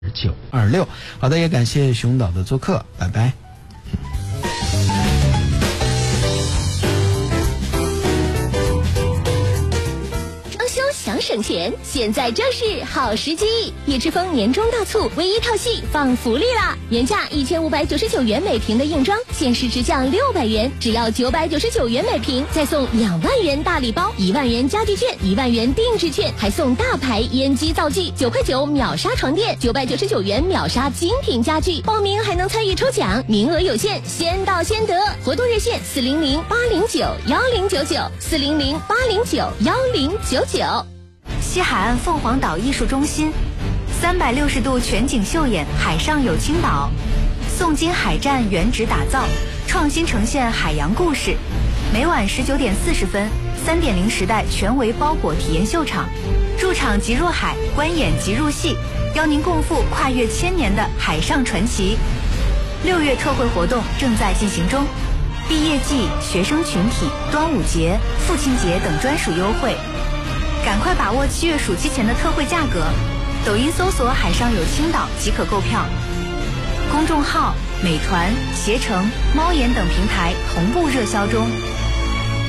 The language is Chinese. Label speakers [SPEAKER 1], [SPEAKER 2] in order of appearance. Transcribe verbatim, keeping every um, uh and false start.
[SPEAKER 1] 九二六。好的，也感谢熊导的做客，拜拜。
[SPEAKER 2] 想省钱，现在正是好时机！叶之峰年终大促，唯一套系放福利啦！原价一千五百九十九元每瓶的硬装，限时直降六百元，只要九百九十九元每瓶，再送两万元大礼包、一万元家具券、一万元定制券，还送大牌烟机灶具，九块九秒杀床垫，九百九十九元秒杀精品家具。报名还能参与抽奖，名额有限，先到先得。活动热线四零零八零九幺零九九四零零八零九幺零九九。
[SPEAKER 3] 西海岸凤凰岛艺术中心，三百六十度全景秀演海上有青岛，宋金海战原址打造，创新呈现海洋故事。每晚十九点四十分，三点零时代全维包裹体验秀场，入场即入海，观演即入戏，邀您共赴跨越千年的海上传奇。六月特惠活动正在进行中，毕业季、学生群体、端午节、父亲节等专属优惠。赶快把握七月暑期前的特惠价格，抖音搜索海上有青岛即可购票。公众号美团、携程、猫眼等平台同步热销中。